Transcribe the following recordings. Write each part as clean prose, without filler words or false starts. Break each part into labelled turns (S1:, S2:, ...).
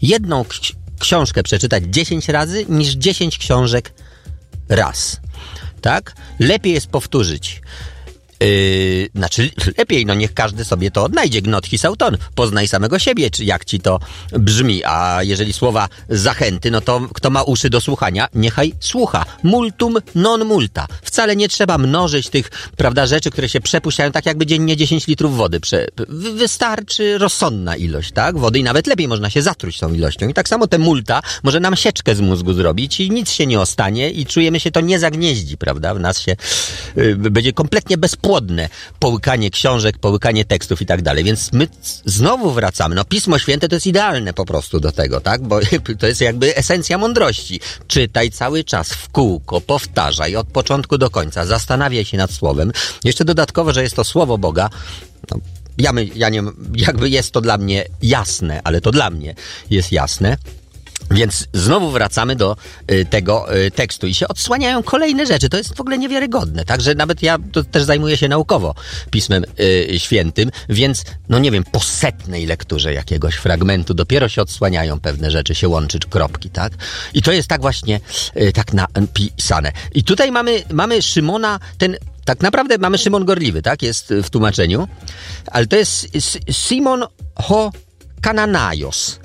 S1: jedną książkę przeczytać 10 razy, niż 10 książek raz. Tak? Lepiej jest powtórzyć. Znaczy lepiej, no niech każdy sobie to odnajdzie. Gnot his auton, poznaj samego siebie, czy jak ci to brzmi. A jeżeli słowa zachęty, no to kto ma uszy do słuchania, niechaj słucha. Multum non multa. Wcale nie trzeba mnożyć tych, prawda, rzeczy, które się przepuszczają, tak jakby dziennie 10 litrów wody. Wystarczy rozsądna ilość, tak, wody i nawet lepiej można się zatruć tą ilością. I tak samo te multa może nam sieczkę z mózgu zrobić i nic się nie ostanie i czujemy się to nie zagnieździ, prawda, w nas się będzie kompletnie bezpłodne połykanie książek, połykanie tekstów i tak dalej. Więc my znowu wracamy. No Pismo Święte to jest idealne po prostu do tego, tak? Bo to jest jakby esencja mądrości. Czytaj cały czas w kółko, powtarzaj od początku do końca, zastanawiaj się nad słowem. Jeszcze dodatkowo, że jest to słowo Boga, no, ja nie, jakby jest to dla mnie jasne, ale to dla mnie jest jasne. Więc znowu wracamy do tego tekstu i się odsłaniają kolejne rzeczy. To jest w ogóle niewiarygodne. Także nawet ja to też zajmuję się naukowo Pismem Świętym, więc no nie wiem, po 100 lekturze jakiegoś fragmentu dopiero się odsłaniają pewne rzeczy, się łączy kropki, tak? I to jest tak właśnie tak napisane. I tutaj mamy Szymona, tak naprawdę mamy Szymon Gorliwy, tak? Jest w tłumaczeniu, ale to jest Simon ho Kananaios.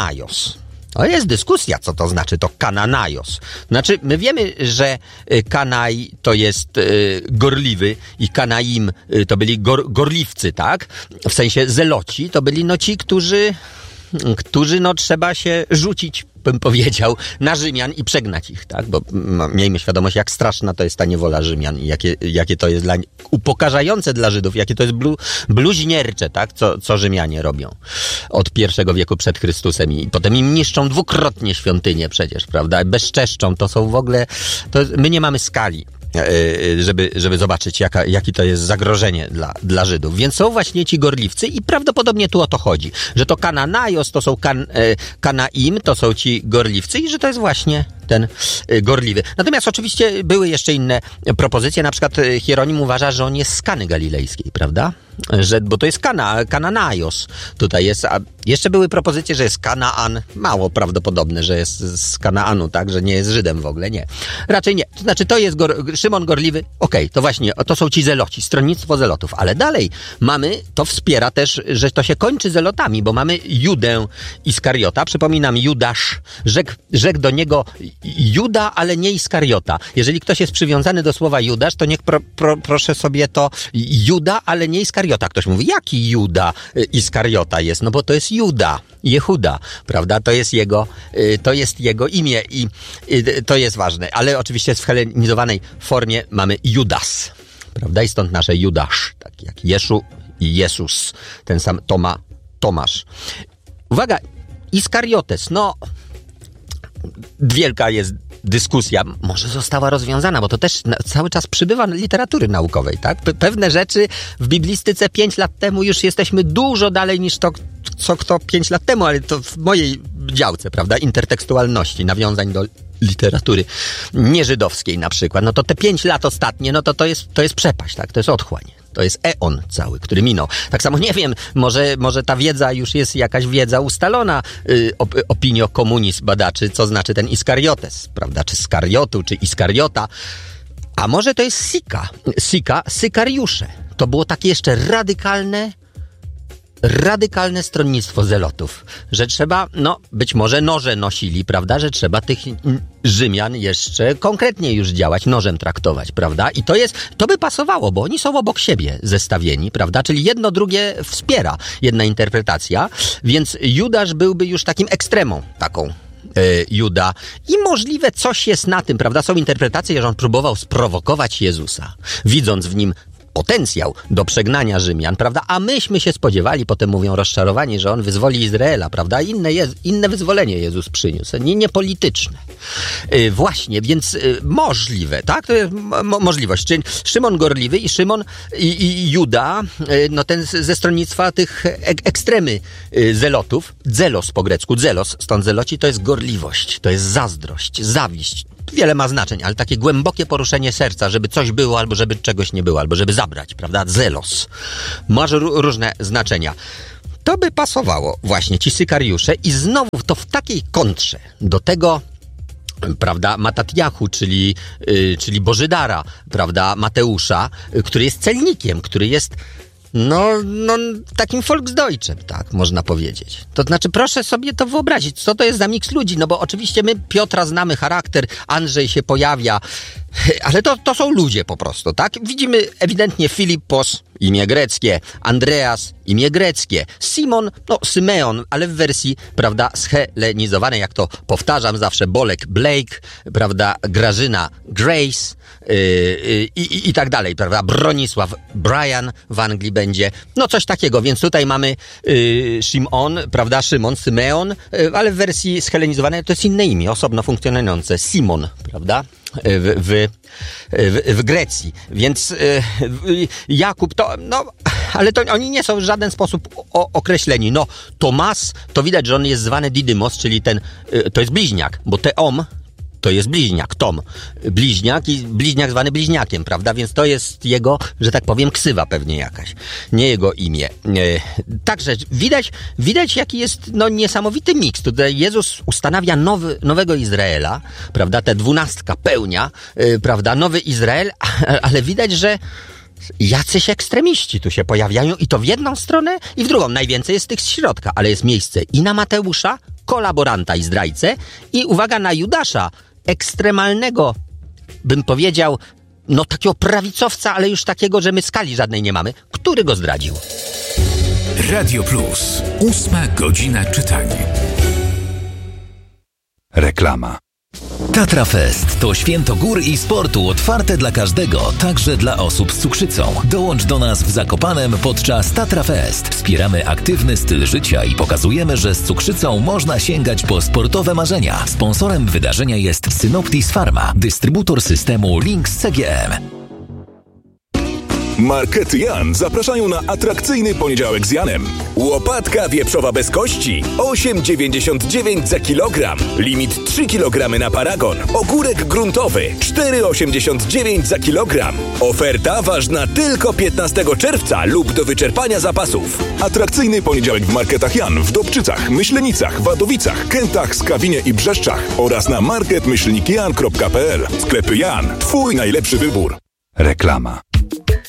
S1: To jest dyskusja, co to znaczy to Kananaios. Znaczy, my wiemy, że Kanai to jest gorliwy i Kanaim to byli gorliwcy, tak? W sensie zeloci to byli no ci, którzy no trzeba się rzucić, bym powiedział, na Rzymian i przegnać ich, tak? Bo miejmy świadomość, jak straszna to jest ta niewola Rzymian i jakie to jest upokarzające dla Żydów, jakie to jest bluźniercze, tak? Co Rzymianie robią od I wieku przed Chrystusem i potem im niszczą dwukrotnie świątynię przecież, prawda? Bezczeszczą, to są w ogóle, my nie mamy skali, żeby zobaczyć, jakie to jest zagrożenie dla Żydów. Więc są właśnie ci gorliwcy i prawdopodobnie tu o to chodzi, że to Kananaios, to są Kanaim, to są ci gorliwcy i że to jest właśnie ten gorliwy. Natomiast oczywiście były jeszcze inne propozycje, na przykład Hieronim uważa, że on jest z Kany Galilejskiej, prawda? Bo to jest Kananaios tutaj jest, a jeszcze były propozycje, że jest Kanaan, mało prawdopodobne, że jest z Kanaanu, tak, że nie jest Żydem w ogóle, nie. Raczej nie, to znaczy to jest Szymon Gorliwy, okej, to właśnie, to są ci zeloci, stronnictwo zelotów, ale dalej to wspiera też, że to się kończy zelotami, bo mamy Judę Iskariota, przypominam, Judasz, rzekł do niego Juda, ale nie Iskariota. Jeżeli ktoś jest przywiązany do słowa Judasz, to niech proszę sobie to Juda, ale nie Iskariota. Ktoś mówi, jaki Juda Iskariota jest? No bo to jest Juda, Jehuda, prawda? To jest jego imię i to jest ważne. Ale oczywiście w helenizowanej formie mamy Judas, prawda? I stąd nasze Judasz, tak jak Jeszu i Jezus, ten sam Tomasz. Uwaga, Iskariotes, no wielka jest dyskusja, może została rozwiązana, bo to też cały czas przybywa literatury naukowej, tak? Pewne rzeczy w biblistyce 5 lat temu już jesteśmy dużo dalej niż to, co kto 5 lat temu, ale to w mojej działce, prawda? Intertekstualności, nawiązań do literatury nieżydowskiej na przykład. No to te 5 lat ostatnie, no to jest przepaść, tak? To jest otchłań. To jest eon cały, który minął. Tak samo nie wiem, może ta wiedza już jest jakaś wiedza ustalona, opiniokomunizm badaczy, co znaczy ten Iskariotes, prawda? Czy Skariotu, czy Iskariota. A może to jest Sykariusze. To było takie jeszcze radykalne stronnictwo zelotów, że trzeba, być może noże nosili, prawda, że trzeba tych Rzymian jeszcze konkretnie już działać, nożem traktować, prawda, i to by pasowało, bo oni są obok siebie zestawieni, prawda, czyli jedno drugie wspiera, jedna interpretacja, więc Judasz byłby już takim ekstremą, taką Juda. I możliwe coś jest na tym, prawda, są interpretacje, że on próbował sprowokować Jezusa, widząc w nim potencjał do przegnania Rzymian, prawda? A myśmy się spodziewali, potem mówią rozczarowani, że on wyzwoli Izraela, prawda? Inne wyzwolenie Jezus przyniósł, nie polityczne. Właśnie, więc możliwe, tak? To jest możliwość. Czyli Szymon Gorliwy i Szymon i Juda, ten ze stronnictwa tych ekstremy zelotów, zelos po grecku, zelos, stąd zeloci, to jest gorliwość, to jest zazdrość, zawiść. Wiele ma znaczeń, ale takie głębokie poruszenie serca, żeby coś było, albo żeby czegoś nie było, albo żeby zabrać, prawda? Zelos. Może różne znaczenia. to by pasowało właśnie ci sykariusze i znowu to w takiej kontrze do tego, prawda, Matatjahu, czyli Bożydara, prawda, Mateusza, który jest celnikiem, który jest no takim Volksdeutschem, tak można powiedzieć. To znaczy, proszę sobie to wyobrazić, co to jest za miks ludzi, no bo oczywiście my Piotra znamy charakter, Andrzej się pojawia, ale to są ludzie po prostu, tak? Widzimy ewidentnie Filippos, imię greckie, Andreas, imię greckie, Simon, Symeon, ale w wersji, prawda, zhelenizowanej, jak to powtarzam zawsze, Bolek, Blake, prawda, Grażyna, Grace i tak dalej, prawda, Bronisław, Brian w Anglii będzie, coś takiego, więc tutaj mamy Szymon, prawda, Szymon, Symeon, ale w wersji zhelenizowanej to jest inne imię, osobno funkcjonujące, Simon, prawda, w Grecji. Więc Jakub to, ale to oni nie są w żaden sposób określeni. Tomas, to widać, że on jest zwany Didymos, czyli to jest bliźniak, bo Teom to jest bliźniak, Tom. Bliźniak i bliźniak zwany bliźniakiem, prawda? Więc to jest jego, że tak powiem, ksywa pewnie jakaś. Nie jego imię. Także widać jaki jest niesamowity miks. Tutaj Jezus ustanawia nowego Izraela, prawda? Te 12 pełnia, prawda? Nowy Izrael, ale widać, że jacyś ekstremiści tu się pojawiają i to w jedną stronę i w drugą. Najwięcej jest tych z środka, ale jest miejsce i na Mateusza, kolaboranta i zdrajcę, i uwaga, na Judasza, ekstremalnego, bym powiedział, takiego prawicowca, ale już takiego, że my skali żadnej nie mamy, który go zdradził.
S2: Radio Plus. 8 godzina czytania.
S3: Reklama.
S2: Tatra Fest to święto gór i sportu otwarte dla każdego, także dla osób z cukrzycą. Dołącz do nas w Zakopanem podczas Tatra Fest. Wspieramy aktywny styl życia i pokazujemy, że z cukrzycą można sięgać po sportowe marzenia. Sponsorem wydarzenia jest Synoptis Pharma, dystrybutor systemu Lynx CGM.
S3: Markety Jan zapraszają na atrakcyjny poniedziałek z Janem.
S4: Łopatka wieprzowa bez kości 8,99 za kilogram. Limit 3 kg na paragon. Ogórek gruntowy 4,89 za kilogram. Oferta ważna tylko 15 czerwca lub do wyczerpania zapasów.
S3: Atrakcyjny poniedziałek w Marketach Jan w Dobczycach, Myślenicach, Wadowicach, Kętach, Skawinie i Brzeszczach oraz na market-jan.pl. Sklepy Jan. Twój najlepszy wybór. Reklama.